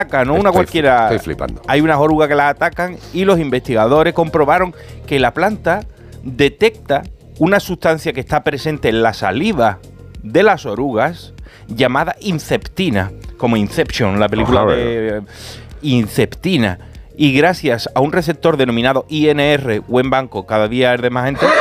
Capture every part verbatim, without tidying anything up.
atacan, no una cualquiera. Estoy flipando. Hay unas orugas que las atacan y los investigadores comprobaron que la planta detecta una sustancia que está presente en la saliva de las orugas llamada inceptina, como Inception, la película Ojalá, de eh, Inceptina. Y gracias a un receptor denominado I N R, buen banco, cada día es de más gente,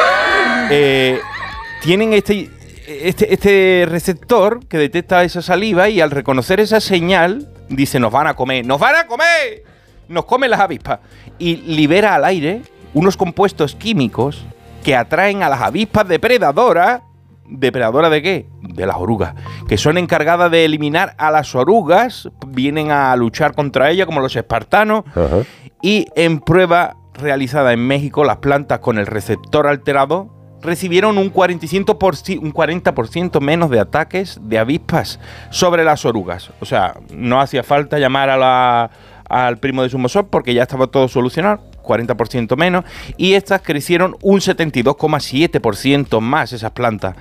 eh, tienen este, este, este receptor que detecta esa saliva y al reconocer esa señal, dice, nos van a comer, nos van a comer, nos comen las avispas. Y libera al aire unos compuestos químicos que atraen a las avispas depredadoras. ¿Depredadoras de qué? De las orugas, que son encargadas de eliminar a las orugas, vienen a luchar contra ellas como los espartanos. Ajá. Y en prueba realizada en México, las plantas con el receptor alterado recibieron un cuarenta por ciento, un cuarenta por ciento menos de ataques de avispas sobre las orugas. O sea, no hacía falta llamar a la, al primo de Zumosol porque ya estaba todo solucionado. cuarenta por ciento menos, y estas crecieron un setenta y dos coma siete por ciento más, esas plantas,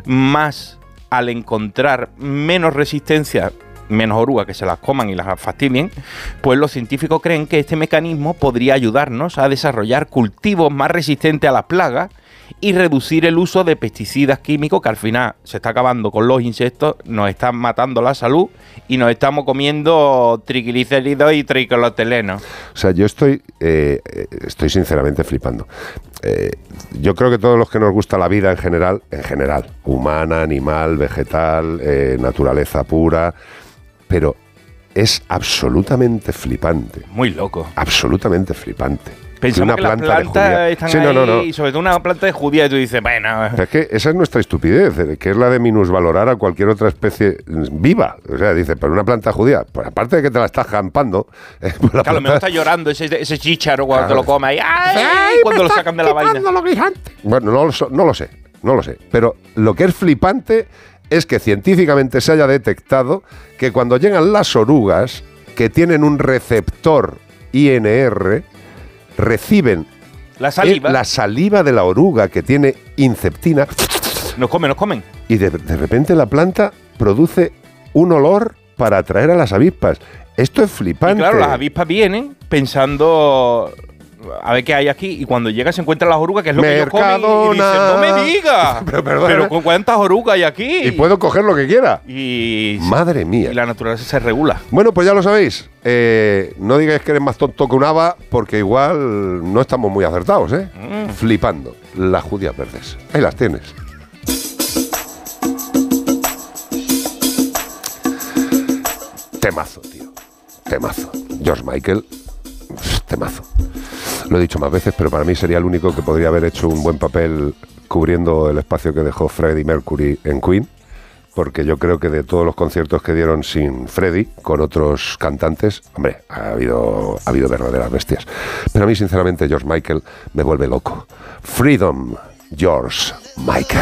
más al encontrar menos resistencia, menos orugas que se las coman y las fastidien, pues los científicos creen que este mecanismo podría ayudarnos a desarrollar cultivos más resistentes a las plagas y reducir el uso de pesticidas químicos que al final se está acabando con los insectos, nos están matando la salud y nos estamos comiendo triglicéridos y triclotelenos. O sea, yo estoy, eh, estoy sinceramente flipando. Eh, yo creo que todos los que nos gusta la vida en general, en general, humana, animal, vegetal, eh, naturaleza pura, pero es absolutamente flipante. Muy loco. Absolutamente flipante. Pensamos que, una que planta las plantas están sí, ahí, no, no, no. y sobre todo una planta de judía, y tú dices, bueno... Pero es que esa es nuestra estupidez, que es la de minusvalorar a cualquier otra especie viva. O sea, dice, pero una planta judía, pues aparte de que te la estás jampando... Eh, pues la claro, planta... me está llorando ese, ese chícharo cuando claro. te lo come ahí, ¡ay! ¡Ay! Cuando lo sacan de la vaina. Bueno, no lo, no lo sé, no lo sé. Pero lo que es flipante es que científicamente se haya detectado que cuando llegan las orugas, que tienen un receptor I N R... reciben la saliva. la saliva de la oruga que tiene inceptina. Nos comen, nos comen. Y de, de repente la planta produce un olor para atraer a las avispas. Esto es flipante. Y claro, las avispas vienen pensando a ver qué hay aquí y cuando llega se encuentran las orugas, que es lo Mercadona. que ellos comen y dicen, no me digas. pero, perdona, pero ¿con cuántas orugas hay aquí? Y puedo coger lo que quiera. Y madre mía. Y la naturaleza se regula. Bueno, pues ya lo sabéis. Eh, no digáis que eres más tonto que un haba, porque igual no estamos muy acertados, ¿eh? Mm. Flipando. Las judías verdes. Ahí las tienes. Temazo, tío. Temazo. George Michael. Temazo. Lo he dicho más veces, pero para mí sería el único que podría haber hecho un buen papel cubriendo el espacio que dejó Freddie Mercury en Queen, porque yo creo que de todos los conciertos que dieron sin Freddie, con otros cantantes, hombre, ha habido, ha habido verdaderas bestias. Pero a mí, sinceramente, George Michael me vuelve loco. Freedom, George Michael.